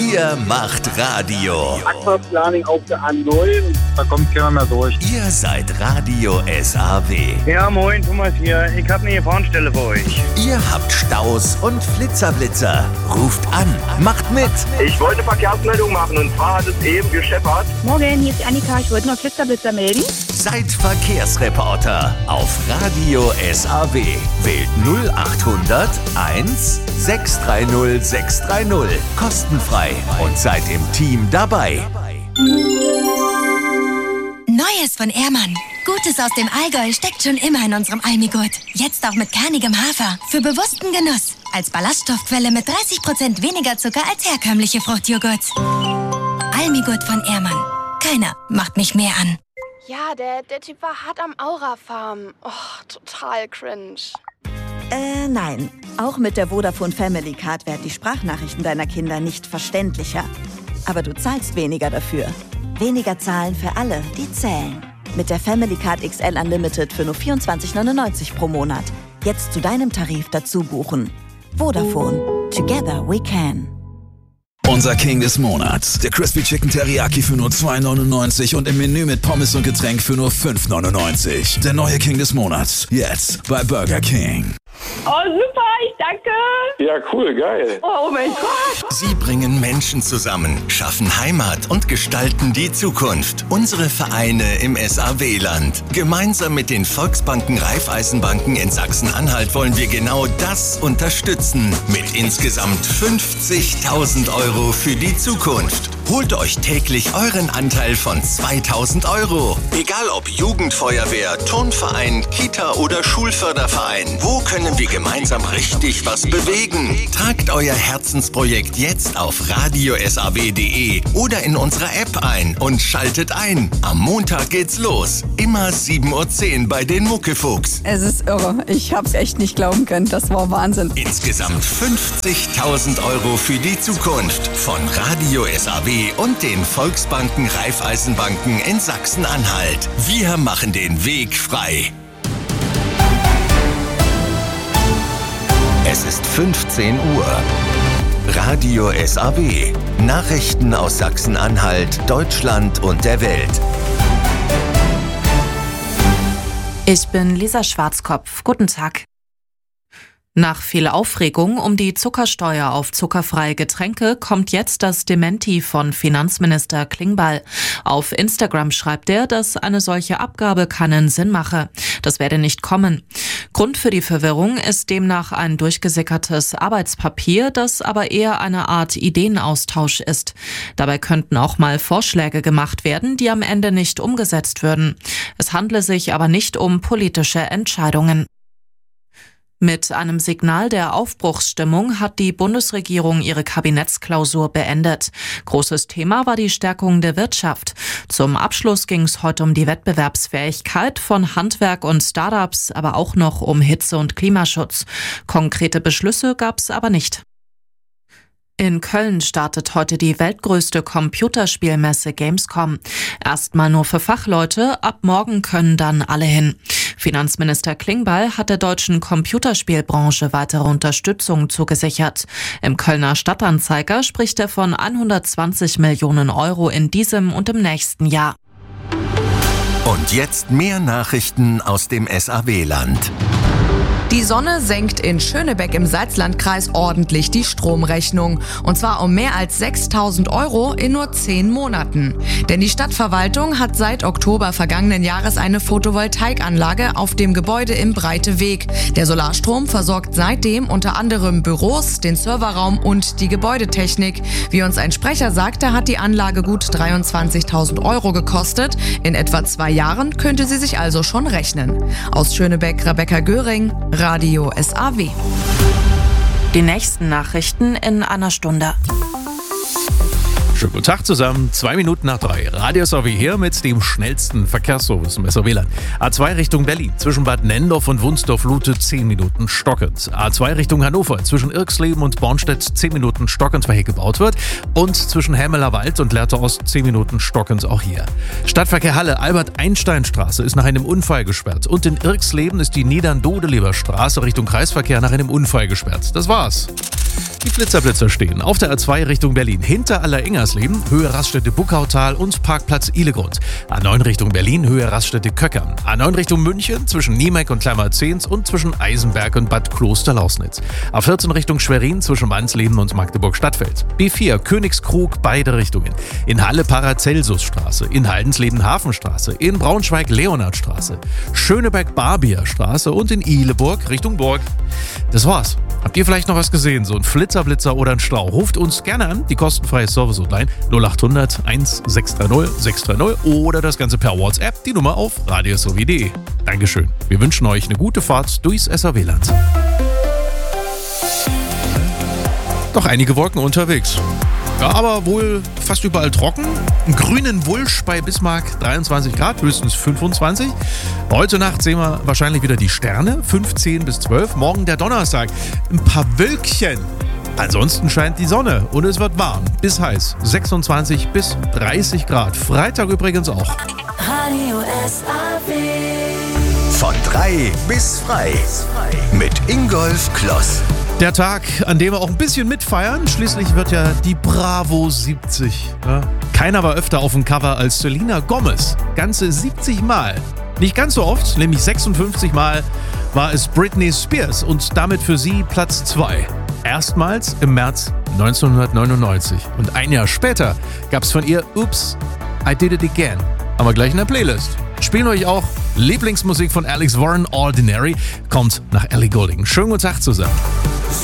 Ihr macht Radio. Aquaplaning auf der A9. Da kommt keiner mehr durch. Ihr seid Radio SAW. Ja, moin, Thomas hier. Ich habe eine Gefahrenstelle für euch. Ihr habt Staus und Flitzer. Ruft an, macht mit. Ich wollte eine Verkehrsmeldung machen und zwar hat es eben gescheppert. Morgen, hier ist die Annika. Ich wollte noch Flitzer melden. Seid Verkehrsreporter auf Radio SAW. Wählt 0800 1 630 630. Kostenfrei und seid im Team dabei. Neues von Ehrmann. Gutes aus dem Allgäu steckt schon immer in unserem Almigurt. Jetzt auch mit kernigem Hafer. Für bewussten Genuss. Als Ballaststoffquelle mit 30% weniger Zucker als herkömmliche Fruchtjoghurts. Almigurt von Ehrmann. Keiner macht mich mehr an. Ja, der Typ war hart am Aura-Farm. Oh, total cringe. Nein. Auch mit der Vodafone Family Card werden die Sprachnachrichten deiner Kinder nicht verständlicher. Aber du zahlst weniger dafür. Weniger zahlen für alle, die zählen. Mit der Family Card XL Unlimited für nur 24,99 pro Monat. Jetzt zu deinem Tarif dazu buchen. Vodafone. Together we can. Unser King des Monats. Der Crispy Chicken Teriyaki für nur 2,99 und im Menü mit Pommes und Getränk für nur 5,99. Der neue King des Monats. Jetzt bei Burger King. Oh, super, ich danke. Ja, cool, geil. Oh mein Gott. Sie bringen Menschen zusammen, schaffen Heimat und gestalten die Zukunft. Unsere Vereine im SAW-Land. Gemeinsam mit den Volksbanken Raiffeisenbanken in Sachsen-Anhalt wollen wir genau das unterstützen. Mit insgesamt 50.000 Euro für die Zukunft. Holt euch täglich euren Anteil von 2.000 Euro. Egal ob Jugendfeuerwehr, Turnverein, Kita oder Schulförderverein. Wo können wir gemeinsam richtig was bewegen? Tragt euer Herzensprojekt jetzt auf radiosaw.de oder in unserer App ein und schaltet ein. Am Montag geht's los. Immer 7:10 Uhr bei den Muckefuchs. Es ist irre. Ich hab's echt nicht glauben können. Das war Wahnsinn. Insgesamt 50.000 Euro für die Zukunft von Radio SAW und den Volksbanken Raiffeisenbanken in Sachsen-Anhalt. Wir machen den Weg frei. Es ist 15 Uhr. Radio SAW. Nachrichten aus Sachsen-Anhalt, Deutschland und der Welt. Ich bin Lisa Schwarzkopf. Guten Tag. Nach viel Aufregung um die Zuckersteuer auf zuckerfreie Getränke kommt jetzt das Dementi von Finanzminister Klingbeil. Auf Instagram schreibt er, dass eine solche Abgabe keinen Sinn mache. Das werde nicht kommen. Grund für die Verwirrung ist demnach ein durchgesickertes Arbeitspapier, das aber eher eine Art Ideenaustausch ist. Dabei könnten auch mal Vorschläge gemacht werden, die am Ende nicht umgesetzt würden. Es handle sich aber nicht um politische Entscheidungen. Mit einem Signal der Aufbruchsstimmung hat die Bundesregierung ihre Kabinettsklausur beendet. Großes Thema war die Stärkung der Wirtschaft. Zum Abschluss ging es heute um die Wettbewerbsfähigkeit von Handwerk und Startups, aber auch noch um Hitze- und Klimaschutz. Konkrete Beschlüsse gab es aber nicht. In Köln startet heute die weltgrößte Computerspielmesse Gamescom. Erstmal nur für Fachleute, ab morgen können dann alle hin. Finanzminister Klingbeil hat der deutschen Computerspielbranche weitere Unterstützung zugesichert. Im Kölner Stadtanzeiger spricht er von 120 Millionen Euro in diesem und im nächsten Jahr. Und jetzt mehr Nachrichten aus dem SAW-Land. Die Sonne senkt in Schönebeck im Salzlandkreis ordentlich die Stromrechnung. Und zwar um mehr als 6.000 Euro in nur 10 Monaten. Denn die Stadtverwaltung hat seit Oktober vergangenen Jahres eine Photovoltaikanlage auf dem Gebäude im Breiteweg. Der Solarstrom versorgt seitdem unter anderem Büros, den Serverraum und die Gebäudetechnik. Wie uns ein Sprecher sagte, hat die Anlage gut 23.000 Euro gekostet. In etwa 2 Jahren könnte sie sich also schon rechnen. Aus Schönebeck, Rebecca Göring, Radio SAW. Die nächsten Nachrichten in einer Stunde. Schönen guten Tag zusammen, 2 Minuten nach 3. Radio SAW hier mit dem schnellsten Verkehrsservice im SAW-Land. A2 Richtung Berlin, zwischen Bad Nendorf und Wunsdorf-Lute 10 Minuten stockend. A2 Richtung Hannover, zwischen Irxleben und Bornstedt 10 Minuten stockend, weil hier gebaut wird. Und zwischen Hämelerwald und Lehrte Ost 10 Minuten stockend auch hier. Stadtverkehr Halle, Albert-Einstein-Straße ist nach einem Unfall gesperrt. Und in Irxleben ist die Niedern-Dodeleber Straße Richtung Kreisverkehr nach einem Unfall gesperrt. Das war's. Die Flitzer stehen auf der A2 Richtung Berlin, hinter Aller-Ingersleben, Höhe Raststätte Buckautal und Parkplatz Ihlegrund. A9 Richtung Berlin, Höhe Raststätte Köckern. A9 Richtung München, zwischen Niemeck und Klammerzehns und zwischen Eisenberg und Bad Klosterlausnitz. A14 Richtung Schwerin, zwischen Wansleben und Magdeburg-Stadtfeld. B4 Königskrug, beide Richtungen. In Halle Paracelsusstraße, in Haldensleben Hafenstraße, in Braunschweig Leonardstraße, Schöneberg Barbierstraße und in Ihleburg Richtung Burg. Das war's. Habt ihr vielleicht noch was gesehen? So ein Flitzer oder ein Stau? Ruft uns gerne an, die kostenfreie Service-Hotline 0800 1630 630 oder das Ganze per WhatsApp, die Nummer auf radiosw.de. Dankeschön. Wir wünschen euch eine gute Fahrt durchs SAW-Land. Doch einige Wolken unterwegs. Ja, aber wohl fast überall trocken. Einen grünen Wulsch bei Bismarck 23 Grad, höchstens 25. Heute Nacht sehen wir wahrscheinlich wieder die Sterne, 15 bis 12. Morgen der Donnerstag, ein paar Wölkchen. Ansonsten scheint die Sonne und es wird warm bis heiß, 26 bis 30 Grad. Freitag übrigens auch. Radio SAW. Von 3 bis frei. Mit Ingolf Kloss. Der Tag, an dem wir auch ein bisschen mitfeiern. Schließlich wird ja die Bravo 70. Ja? Keiner war öfter auf dem Cover als Selena Gomez. Ganze 70 Mal. Nicht ganz so oft, nämlich 56 Mal war es Britney Spears und damit für sie Platz 2. Erstmals im März 1999. Und ein Jahr später gab es von ihr Oops, I Did It Again. Haben wir gleich in der Playlist. Spielen euch auch Lieblingsmusik von Alex Warren, Ordinary, kommt nach Ellie Goulding. Schönen guten Tag zusammen.